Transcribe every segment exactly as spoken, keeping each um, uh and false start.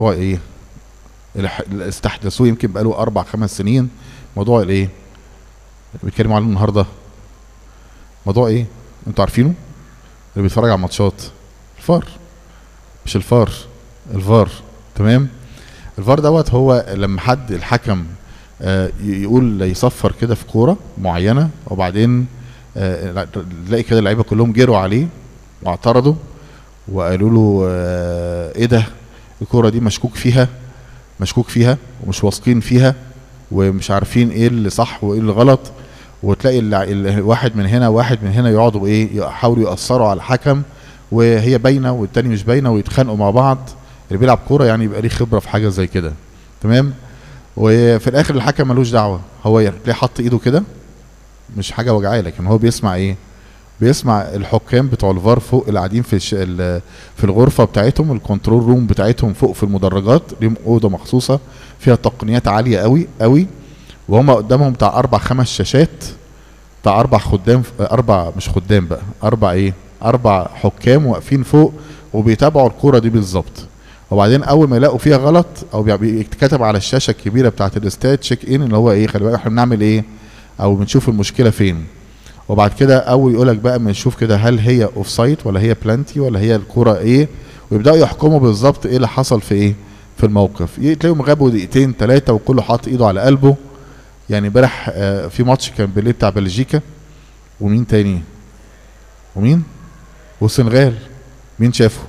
هو ايه اللي استحدثوه يمكن بقاله اربع خمس سنين، موضوع الايه اللي بيتكلموا عنه النهارده، موضوع ايه انتوا عارفينه؟ اللي بيتفرج على الماتشات، الفار، مش الفار، الفار. تمام. الفار دوت هو لما حد الحكم آه يقول يصفر كده في كوره معينه، وبعدين آه تلاقي كده اللعيبه كلهم جروا عليه واعترضوا وقالوا له آه ايه ده، الكوره دي مشكوك فيها، مشكوك فيها ومش واثقين فيها ومش عارفين ايه اللي صح وايه اللي غلط. وتلاقي الواحد من هنا واحد من هنا يقعدوا ايه يحاولوا يأثروا على الحكم، وهي باينه والتاني مش باينه ويتخانقوا مع بعض. اللي بيلعب كوره يعني يبقى ليه خبره في حاجه زي كده. تمام. وفي الاخر الحكم ملوش دعوه، هو ليه حط ايده كده، مش حاجه وجعاه، لكن هو بيسمع ايه؟ بيسمع الحكام بتوع الفار فوق اللي قاعدين في في الغرفه بتاعتهم، الكنترول روم بتاعتهم فوق في المدرجات، ليهم اوضه مخصوصه فيها تقنيات عاليه قوي قوي، وهم قدامهم بتاع اربع خمس شاشات، بتاع اربع خدام، اربع مش خدام بقى، اربع ايه اربع حكام واقفين فوق وبيتابعوا الكوره دي بالظبط. وبعدين اول ما يلاقوا فيها غلط او بيتكتب على الشاشه الكبيره بتاعت الاستاد تشيك ان، اللي هو ايه، خلي بالك احنا بنعمل ايه او بنشوف المشكله فين. وبعد كده اول يقول لك بقى بنشوف كده هل هي اوف سايد ولا هي بلانتي ولا هي الكوره ايه، ويبداوا يحكموا بالظبط ايه اللي حصل في ايه في الموقف. تلاقيهم غابوا دقيقتين ثلاثه وكله حاطط ايده على قلبه. يعني امبارح آه في ماتش كان بالليل بتاع بلجيكا ومين تاني ومين والسنغال، مين شافه؟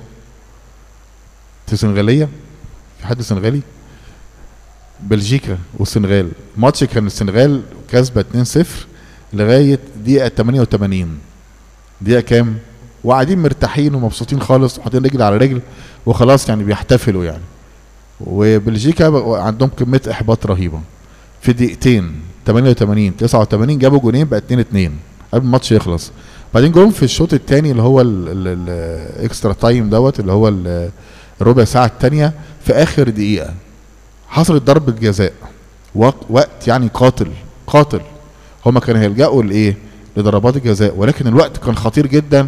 سنغاليه، في حد سنغالي؟ بلجيكا والسنغال، ماتش كان السنغال كسبه اتنين صفر لغايه دقيقه تمانية وتمانين، دقيقه كام؟ وقاعدين مرتاحين ومبسوطين خالص وحاطين رجل على رجل وخلاص يعني بيحتفلوا يعني. وبلجيكا عندهم كميه احباط رهيبه، في دقيقتين تمانية وتمانين تسعة وتمانين جابوا جونين بقى اتنين اتنين قبل الماتش يخلص. بعدين جم في الشوط الثاني اللي هو الاكسترا تايم دوت اللي هو الربع ساعه الثانيه، في اخر دقيقه حصلت ضربه جزاء، وقت يعني قاتل قاتل، هما كانوا هيلجأوا لايه؟ لضربات الجزاء، ولكن الوقت كان خطير جدا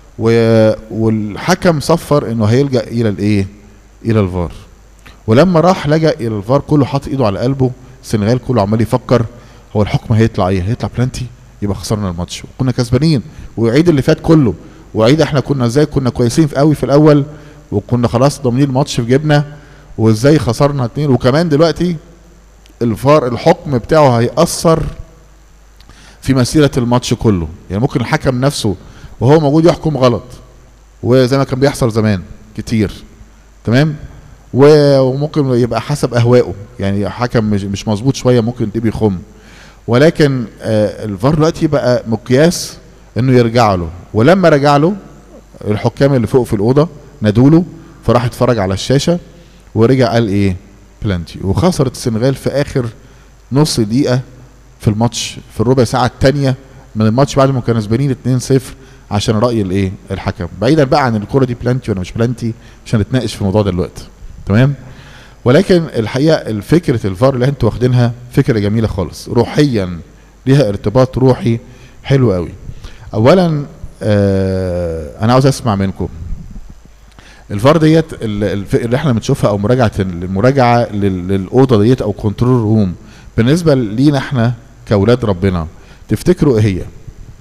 والحكم صفر انه هيلجأ الى الايه؟ الى الفار. ولما راح لجأ الى الفار كله حاطط ايده على قلبه، السنغال كله عمال يفكر هو الحكم هيطلع ايه؟ هيطلع بلانتي يبقى خسرنا الماتش وكنا كسبانين، ويعيد اللي فات كله، ويعيد احنا كنا ازاي كنا كويسين في قوي في الاول وكنا خلاص ضامنين الماتش في جيبنا، وازاي خسرنا اتنين. وكمان دلوقتي الفار الحكم بتاعه هيأثر في مسيرة الماتش كله، يعني ممكن الحكم نفسه وهو موجود يحكم غلط، وزي ما كان بيحصل زمان كتير. تمام. وممكن يبقى حسب اهوائه، يعني حكم مش مش مظبوط شويه ممكن تبقى يخم، ولكن آه الفار دلوقتي بقى مقياس انه يرجع له. ولما رجع له الحكام اللي فوق في الاوضه نادوا له، فراح اتفرج على الشاشه ورجع قال ايه؟ بلانتي. وخسرت السنغال في اخر نص دقيقه في الماتش، في الربع ساعه الثانيه من الماتش بعد ما كانوا كسبانين اتنين صفر، عشان راي الايه؟ الحكم. بعيدا بقى عن الكره دي بلانتي ولا مش بلانتي، مش هنتناقش في الموضوع ده دلوقتي. تمام. ولكن الحقيقه الفكره الفار اللي انتوا واخدينها فكره جميله خالص، روحيا ليها ارتباط روحي حلو قوي. اولا آه انا عاوز اسمع منكم الفار ديت اللي احنا بنشوفها او مراجعه المراجعه للاوضه ديت او كنترول روم، بالنسبه لينا احنا كاولاد ربنا تفتكروا ايه هي؟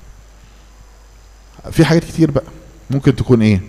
في حاجات كتير بقى ممكن تكون ايه؟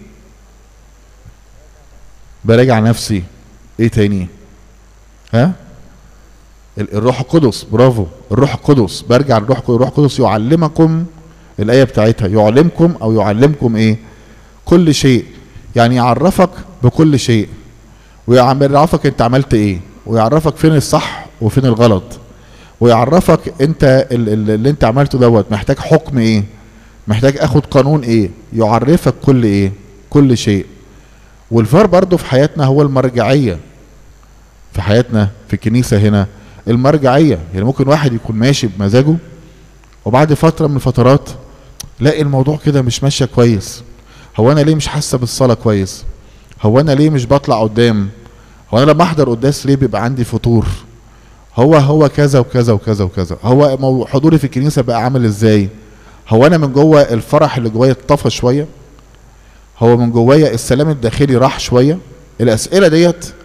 براجع نفسي. ايه تاني؟ ها؟ الروح القدس، برافو، الروح القدس، برجع الروح القدس. الروح القدس يعلمكم، الايه بتاعتها يعلمكم او يعلمكم ايه؟ كل شيء، يعني يعرفك بكل شيء، ويعرفك انت عملت ايه، ويعرفك فين الصح وفين الغلط، ويعرفك انت اللي انت عملته دوت محتاج حكم ايه، محتاج اخد قانون ايه، يعرفك كل ايه؟ كل شيء. والفار برضو في حياتنا هو المرجعية، في حياتنا في الكنيسة هنا المرجعية. يعني ممكن واحد يكون ماشي بمزاجه وبعد فترة من الفترات لاقي الموضوع كده مش ماشية كويس، هو انا ليه مش حاسة بالصلاة كويس، هو انا ليه مش بطلع قدام، هو انا لما احضر قداس ليه بيبقى عندي فطور، هو هو كذا وكذا وكذا وكذا، هو حضوري في الكنيسة بقى عامل ازاي، هو انا من جوه الفرح اللي جوايا اتطفى شوية، هو من جوايا السلام الداخلي راح شويه. الاسئله ديت